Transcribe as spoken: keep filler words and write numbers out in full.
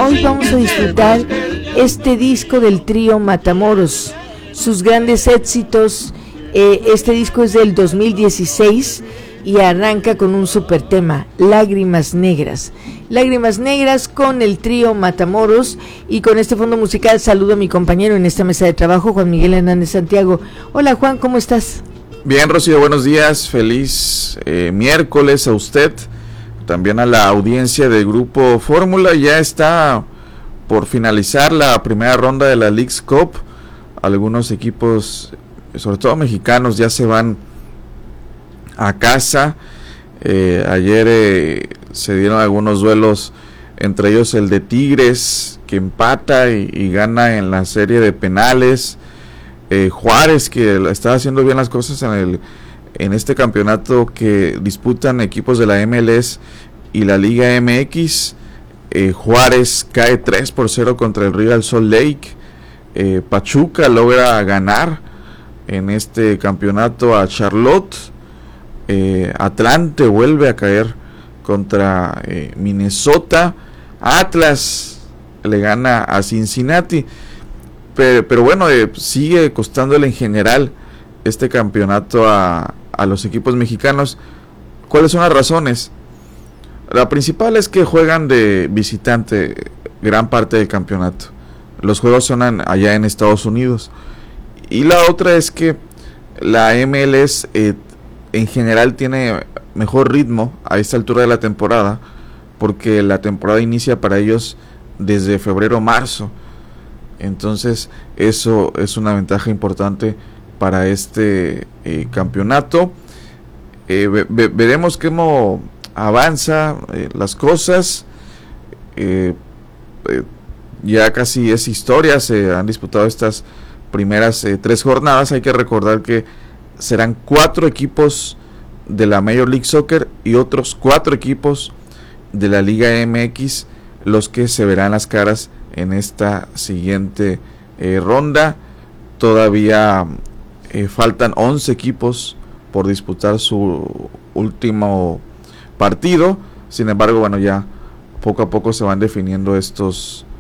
hoy vamos a disfrutar este disco del trío Matamoros, sus grandes éxitos. Eh, este disco es del dos mil dieciséis y arranca con un super tema, Lágrimas Negras. Lágrimas Negras con el trío Matamoros, y con este fondo musical saludo a mi compañero en esta mesa de trabajo, Juan Miguel Hernández Santiago. Hola Juan, ¿cómo estás? Bien, Rocío, buenos días, feliz eh, miércoles a usted, también a la audiencia del Grupo Fórmula. Ya está por finalizar la primera ronda de la Leagues Cup. Algunos equipos, sobre todo mexicanos, ya se van a casa. Eh, ayer eh, se dieron algunos duelos, entre ellos el de Tigres, que empata y, y gana en la serie de penales. Eh, Juárez, que está haciendo bien las cosas en el en este campeonato que disputan equipos de la M L S y la Liga M X. eh, Juárez cae tres por cero contra el Real Salt Lake. eh, Pachuca logra ganar en este campeonato a Charlotte. eh, Atlante vuelve a caer contra eh, Minnesota. Atlas le gana a Cincinnati. Pero, pero bueno, eh, sigue costándole en general este campeonato a, a los equipos mexicanos. ¿Cuáles son las razones? La principal es que juegan de visitante gran parte del campeonato. Los juegos son en, allá en Estados Unidos. Y la otra es que la M L S eh, en general tiene mejor ritmo a esta altura de la temporada, porque la temporada inicia para ellos desde febrero marzo. Entonces eso es una ventaja importante para este eh, campeonato. eh, ve, ve, veremos cómo avanza eh, las cosas. eh, eh, ya casi es historia, se han disputado estas primeras eh, tres jornadas. Hay que recordar que serán cuatro equipos de la Major League Soccer y otros cuatro equipos de la Liga M X los que se verán las caras en esta siguiente eh, ronda. Todavía eh, faltan once equipos por disputar su último partido. Sin embargo, bueno, ya poco a poco se van definiendo estos